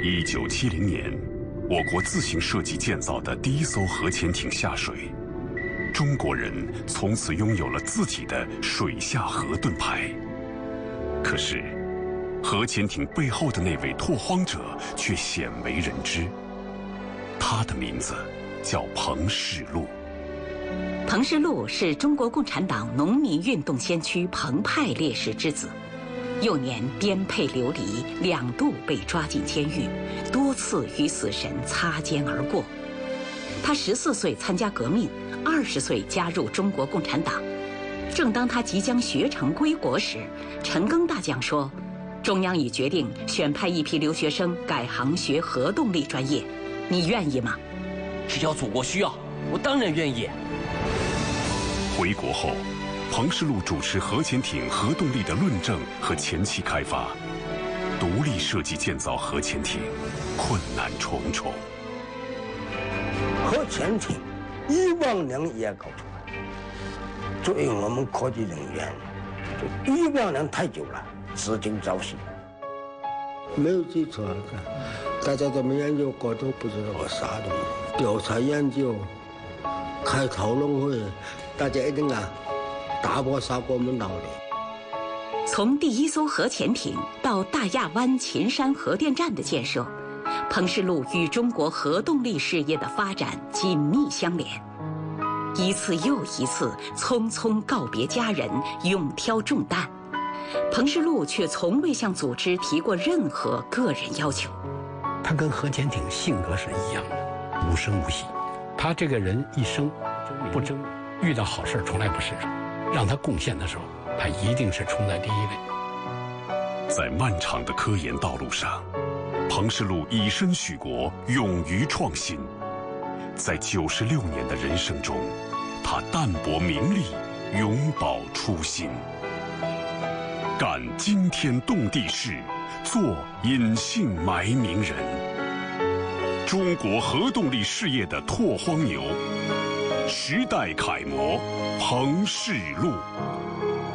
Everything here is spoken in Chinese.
1970年，我国自行设计建造的第一艘核潜艇下水，中国人从此拥有了自己的水下核盾牌。可是，核潜艇背后的那位拓荒者却鲜为人知，他的名字叫彭世禄。 彭世禄是中国共产党农民运动先驱彭派烈士之子，幼年颠沛流离，2度被抓进监狱，多次与死神擦肩而过。他14岁参加革命，20岁加入中国共产党。正当他即将学成归国时，陈赓大将说，中央已决定选派一批留学生改行学核动力专业，你愿意吗？ 只要祖国需要，我当然愿意。 回国后，彭世禄主持核潜艇核动力的论证和前期开发，独立设计建造核潜艇，困难重重。 核潜艇1万年也搞出来，作为我们科技人员，就1万年太久了，时间早逝。 没有基础啊！大家怎么研究过都不知道我啥东西。调查研究，开讨论会，大家一定打破砂锅问到底。 从第一艘核潜艇到大亚湾秦山核电站的建设，彭世禄与中国核动力事业的发展紧密相连。一次又一次匆匆告别家人，勇挑重担，彭世禄却从未向组织提过任何个人要求。 他跟核潜艇性格是一样的，无声无息。他这个人一生不争，遇到好事从来不示弱。让他贡献的时候，他一定是冲在第一位。 在漫长的科研道路上，彭世禄以身许国，勇于创新。在96年的人生中，他淡泊名利，永葆初心，干惊天动地事，做隐姓埋名人。中国核动力事业的拓荒牛，时代楷模彭世禄。